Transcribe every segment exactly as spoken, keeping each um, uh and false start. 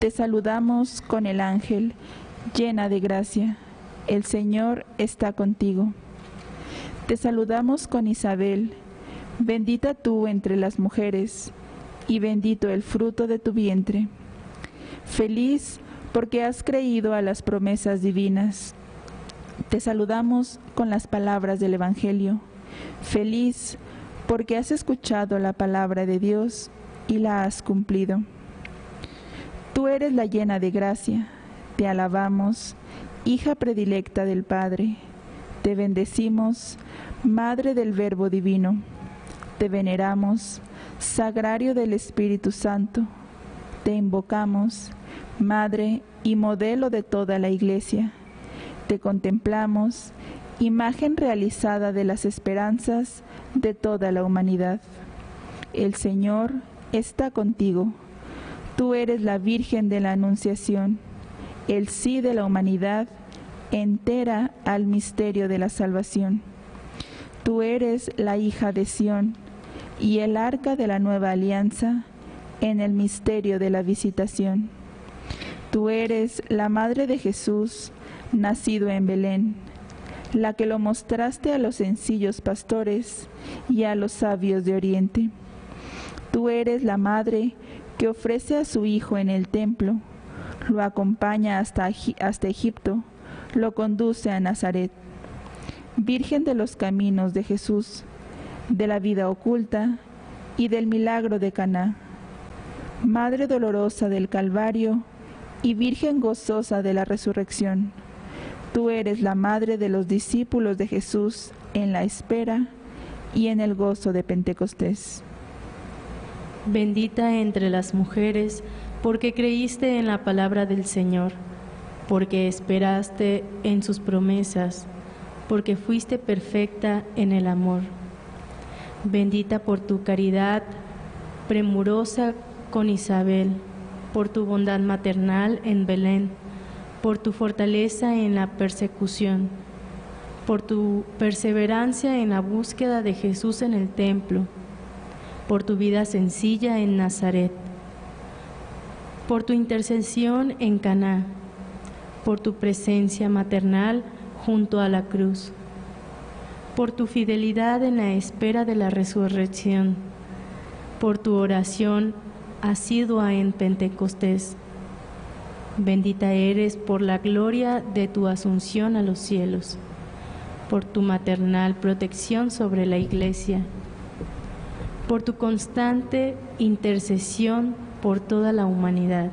Te saludamos con el ángel, llena de gracia, el Señor está contigo. Te saludamos con Isabel, bendita tú entre las mujeres, y bendito el fruto de tu vientre. Feliz porque has creído a las promesas divinas. Te saludamos con las palabras del Evangelio. Feliz porque has escuchado la palabra de Dios y la has cumplido. Tú eres la llena de gracia, te alabamos, hija predilecta del Padre. Te bendecimos, Madre del Verbo Divino. Te veneramos, Sagrario del Espíritu Santo. Te invocamos, Madre y modelo de toda la Iglesia. Te contemplamos, imagen realizada de las esperanzas de toda la humanidad. El Señor está contigo. Tú eres la Virgen de la Anunciación, el sí de la humanidad entera al misterio de la salvación. Tú eres la hija de Sión y el arca de la nueva alianza en el misterio de la visitación. Tú eres la madre de Jesús, nacido en Belén, la que lo mostraste a los sencillos pastores y a los sabios de Oriente. Tú eres la madre que ofrece a su hijo en el templo, lo acompaña hasta, hasta Egipto, lo conduce a Nazaret. Virgen de los caminos de Jesús, de la vida oculta y del milagro de Caná. Madre dolorosa del Calvario y Virgen gozosa de la resurrección. Tú eres la madre de los discípulos de Jesús en la espera y en el gozo de Pentecostés. Bendita entre las mujeres, porque creíste en la palabra del Señor, porque esperaste en sus promesas, porque fuiste perfecta en el amor. Bendita por tu caridad, premurosa con Isabel, por tu bondad maternal en Belén, por tu fortaleza en la persecución, por tu perseverancia en la búsqueda de Jesús en el templo, por tu vida sencilla en Nazaret, por tu intercesión en Caná, por tu presencia maternal junto a la cruz, por tu fidelidad en la espera de la resurrección, por tu oración asidua en Pentecostés. Bendita eres por la gloria de tu asunción a los cielos, por tu maternal protección sobre la Iglesia, por tu constante intercesión por toda la humanidad.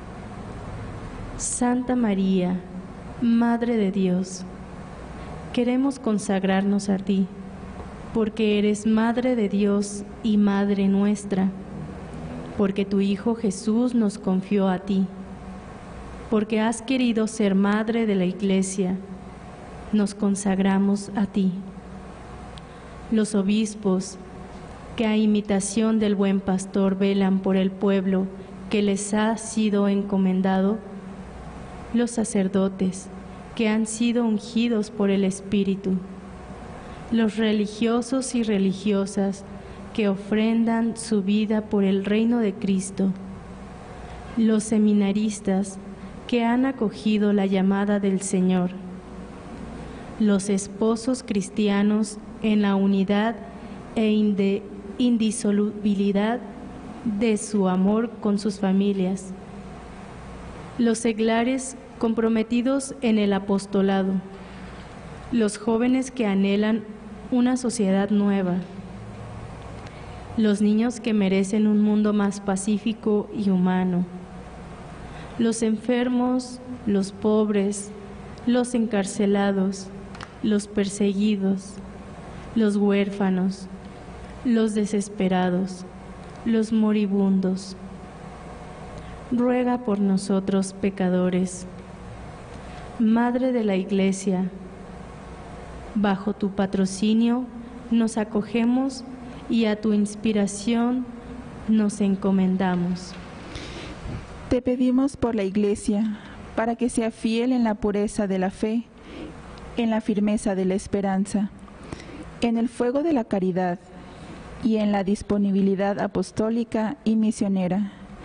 Santa María, Madre de Dios, queremos consagrarnos a ti, porque eres Madre de Dios y Madre nuestra, porque tu Hijo Jesús nos confió a ti, porque has querido ser Madre de la Iglesia, nos consagramos a ti. Los obispos, que a imitación del buen pastor velan por el pueblo que les ha sido encomendado, los sacerdotes, que han sido ungidos por el Espíritu, los religiosos y religiosas, que ofrendan su vida por el reino de Cristo, los seminaristas, que han acogido la llamada del Señor, los esposos cristianos en la unidad e inde indisolubilidad de su amor con sus familias, los seglares comprometidos en el apostolado, los jóvenes que anhelan una sociedad nueva, los niños que merecen un mundo más pacífico y humano, los enfermos, los pobres, los encarcelados, los perseguidos, los huérfanos, los desesperados, los moribundos. Ruega por nosotros pecadores. Madre de la Iglesia, bajo tu patrocinio nos acogemos y a tu inspiración nos encomendamos. Te pedimos por la Iglesia, para que sea fiel en la pureza de la fe, en la firmeza de la esperanza, en el fuego de la caridad y en la disponibilidad apostólica y misionera,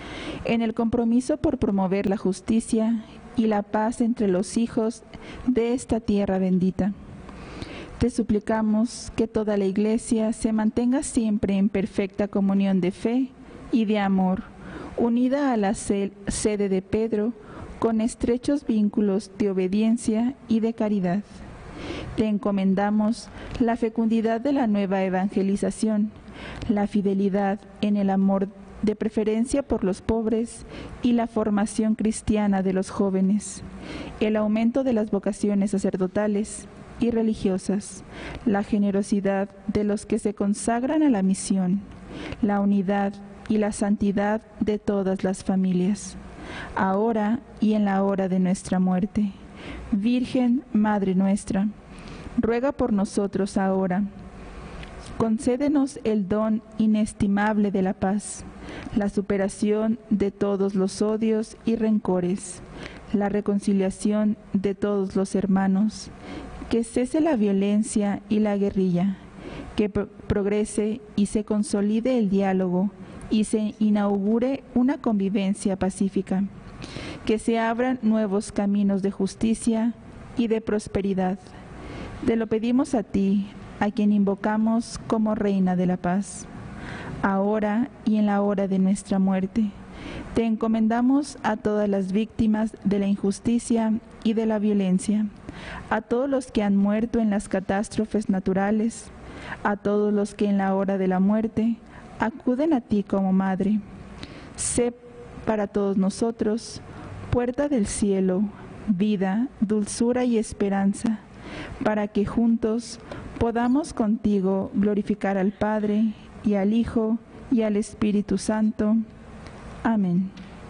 en el compromiso por promover la justicia y la paz entre los hijos de esta tierra bendita. Te suplicamos que toda la Iglesia se mantenga siempre en perfecta comunión de fe y de amor, unida a la sede de Pedro, con estrechos vínculos de obediencia y de caridad. Te encomendamos la fecundidad de la nueva evangelización, la fidelidad en el amor de preferencia por los pobres y la formación cristiana de los jóvenes, el aumento de las vocaciones sacerdotales y religiosas, la generosidad de los que se consagran a la misión, la unidad y la santidad de todas las familias, ahora y en la hora de nuestra muerte. Virgen, Madre nuestra, ruega por nosotros ahora. Concédenos el don inestimable de la paz, la superación de todos los odios y rencores, la reconciliación de todos los hermanos, que cese la violencia y la guerrilla, que pro- progrese y se consolide el diálogo y se inaugure una convivencia pacífica, que se abran nuevos caminos de justicia y de prosperidad. Te lo pedimos a ti, a quien invocamos como Reina de la Paz, ahora y en la hora de nuestra muerte. Te encomendamos a todas las víctimas de la injusticia y de la violencia, a todos los que han muerto en las catástrofes naturales, a todos los que en la hora de la muerte acuden a ti como Madre. Sé para todos nosotros puerta del cielo, vida, dulzura y esperanza, para que juntos podamos contigo glorificar al Padre y al Hijo y al Espíritu Santo. Amén.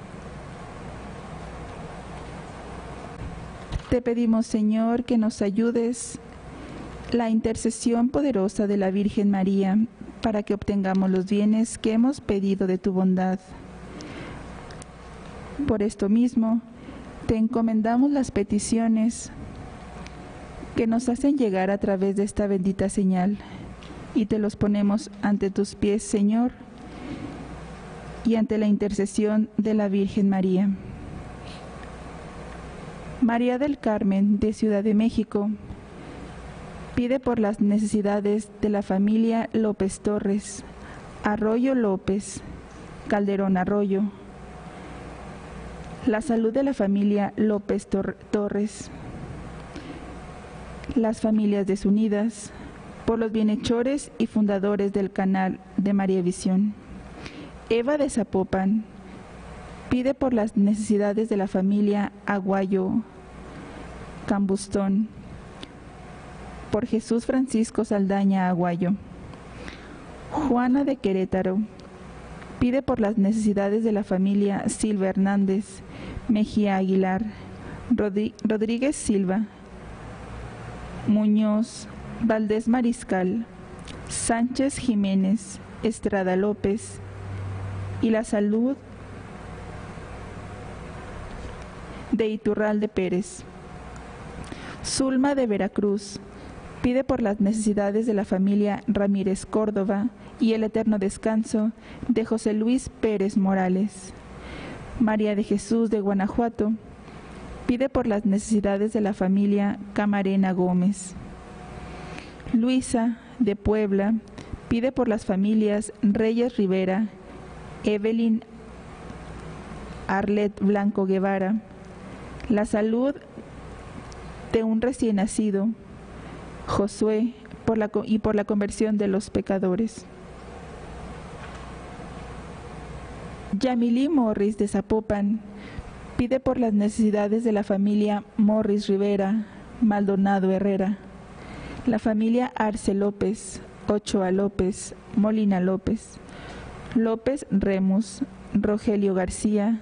Te pedimos, Señor, que nos ayudes la intercesión poderosa de la Virgen María para que obtengamos los bienes que hemos pedido de tu bondad. Por esto mismo, te encomendamos las peticiones que nos hacen llegar a través de esta bendita señal y te los ponemos ante tus pies, Señor, y ante la intercesión de la Virgen María. María del Carmen, de Ciudad de México, pide por las necesidades de la familia López Torres, Arroyo López, Calderón Arroyo, la salud de la familia López Tor- Torres, las familias desunidas, por los bienhechores y fundadores del canal de María Visión. Eva de Zapopan pide por las necesidades de la familia Aguayo Cambustón, por Jesús Francisco Saldaña Aguayo. Juana de Querétaro pide por las necesidades de la familia Silva Hernández, Mejía Aguilar, Rodri- Rodríguez Silva, Muñoz, Valdés Mariscal, Sánchez Jiménez, Estrada López, y la salud de Iturralde Pérez. Zulma de Veracruz pide por las necesidades de la familia Ramírez Córdoba y el eterno descanso de José Luis Pérez Morales. María de Jesús de Guanajuato pide por las necesidades de la familia Camarena Gómez. Luisa de Puebla pide por las familias Reyes Rivera, Evelyn Arlet Blanco Guevara, la salud de un recién nacido, Josué, por la, y por la conversión de los pecadores. Yamilí Morris de Zapopan pide por las necesidades de la familia Morris Rivera, Maldonado Herrera, la familia Arce López, Ochoa López, Molina López, López Remus, Rogelio García,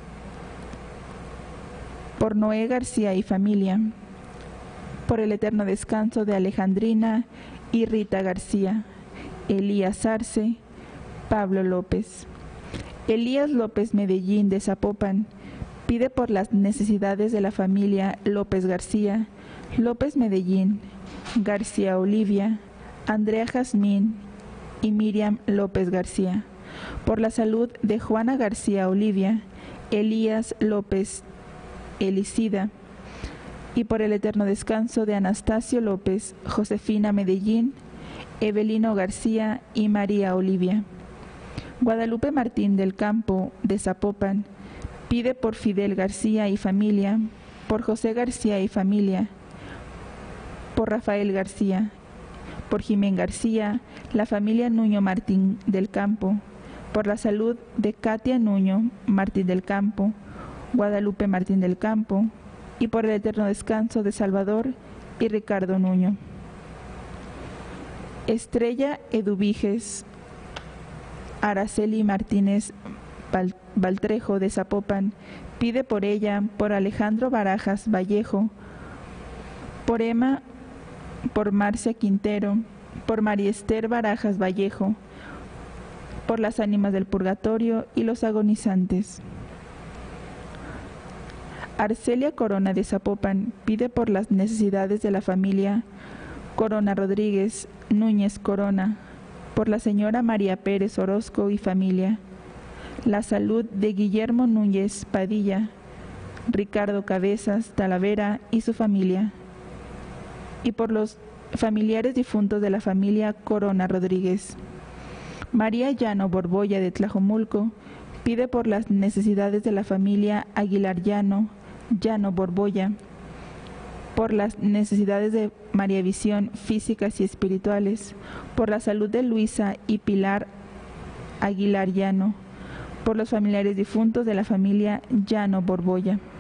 por Noé García y familia, por el eterno descanso de Alejandrina y Rita García, Elías Arce, Pablo López. Elías López Medellín de Zapopan pide por las necesidades de la familia López García, López Medellín, García Olivia, Andrea Jazmín y Miriam López García, por la salud de Juana García Olivia, Elías López Elicida, y por el eterno descanso de Anastasio López, Josefina Medellín, Evelino García y María Olivia. Guadalupe Martín del Campo, de Zapopan, pide por Fidel García y familia, por José García y familia, por Rafael García, por Jimén García, la familia Nuño Martín del Campo, por la salud de Katia Nuño Martín del Campo, Guadalupe Martín del Campo, y por el eterno descanso de Salvador y Ricardo Nuño. Estrella Eduviges Araceli Martínez Baltrejo, de Zapopan, pide por ella, por Alejandro Barajas Vallejo, por Emma, por Marcia Quintero, por María Esther Barajas Vallejo, por las ánimas del purgatorio y los agonizantes. Arcelia Corona, de Zapopan, pide por las necesidades de la familia Corona Rodríguez Núñez Corona, por la señora María Pérez Orozco y familia, la salud de Guillermo Núñez Padilla, Ricardo Cabezas Talavera y su familia, y por los familiares difuntos de la familia Corona Rodríguez. María Llano Borbolla, de Tlajomulco, pide por las necesidades de la familia Aguilar Llano, Llano Borbolla, por las necesidades de María Visión físicas y espirituales, por la salud de Luisa y Pilar Aguilar Llano, por los familiares difuntos de la familia Llano Borbolla.